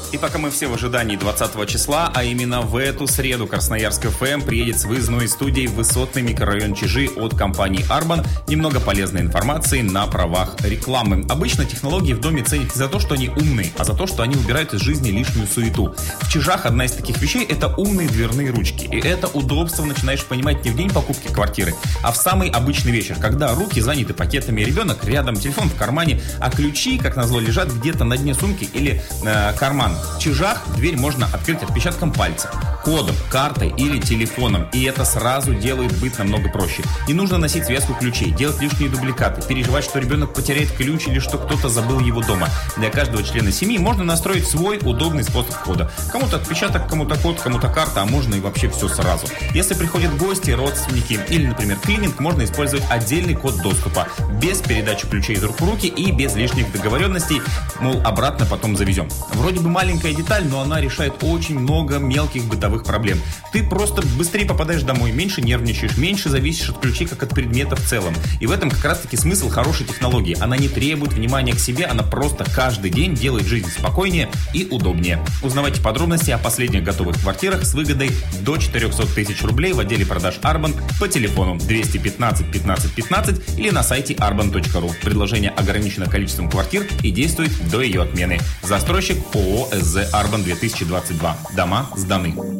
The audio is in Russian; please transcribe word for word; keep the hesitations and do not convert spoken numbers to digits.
И пока мы все в ожидании двадцатого числа, а именно в эту среду Красноярск эф эм приедет с выездной студией в высотный микрорайон Чижи от компании Арбан. Немного полезной информации на правах рекламы. Обычно технологии в доме ценят не за то, что они умные, а за то, что они убирают из жизни лишнюю суету. В Чижах одна из таких вещей – это умные дверные ручки. И это удобство начинаешь понимать не в день покупки квартиры, а в самый обычный вечер, когда руки заняты пакетами, ребенок рядом, телефон в кармане, а ключи, как назло, лежат где-то на дне сумки или э, кармана. В Чижах дверь можно открыть отпечатком пальца, кодом, картой или телефоном. И это сразу делает быт намного проще. Не нужно носить связку ключей, делать лишние дубликаты, переживать, что ребенок потеряет ключ или что кто-то забыл его дома. Для каждого члена семьи можно настроить свой удобный способ входа. Кому-то отпечаток, кому-то код, кому-то карта, а можно и вообще все сразу. Если приходят гости, родственники или, например, клининг, можно использовать отдельный код доступа, без передачи ключей из рук в руки и без лишних договоренностей, мол, обратно потом завезем. Вроде бы маленькая деталь, но она решает очень много мелких бытовых проблем. Ты просто быстрее попадаешь домой, меньше нервничаешь, меньше зависишь от ключей, как от предмета в целом. И в этом как раз-таки смысл хорошей технологии. Она не требует внимания к себе, она просто каждый день делает жизнь спокойнее и удобнее. Узнавайте подробности о последних готовых квартирах с выгодой до четыреста тысяч рублей в отделе продаж Арбан по телефону двести пятнадцать пятнадцать пятнадцать или на сайте арбан точка ру. Предложение ограничено количеством квартир и действует до ее отмены. Застройщик ООО СЗ Арбан две тысячи двадцать два. Дома сданы.